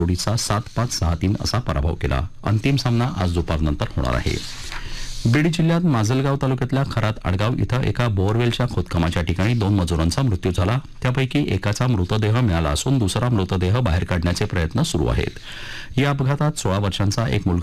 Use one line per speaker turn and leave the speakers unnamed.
जोडीचा 7-5-6-3 असा पराभव केला. अंतिम सामना आज दुपारनंतर होणार आहे. बीड जिल्ह्यात माजलगाव तालुक्यातल्या खरात आडगाव इथं एका बोअरवेलच्या खोदकामाच्या ठिकाणी 2 मजुरांचा मृत्यू झाला. त्यापैकी एकाचा मृतदेह मिळाला असून दुसरा मृतदेह बाहेर काढण्याचे प्रयत्न सुरू आहेत. या अपघातात 16 वर्षांचा एक मुलगा